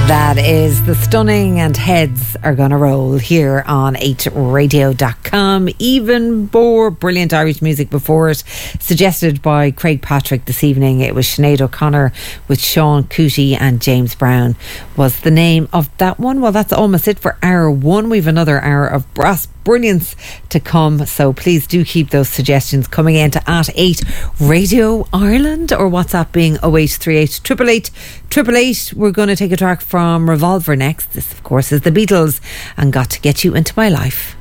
That is The Stunning, and Heads Are Gonna Roll here on 8radio.com. Even more brilliant Irish music before it, suggested by Craig Patrick this evening. It was Sinead O'Connor with Sean Cootie and James Brown was the name of that one. Well, that's almost it for hour one. We've another hour of brass brilliance to come, so please do keep those suggestions coming in to @8 Radio Ireland, or WhatsApp being 0838 888 888. We're going to take a track from Revolver next. This, of course, is the Beatles and Got to Get You Into My Life.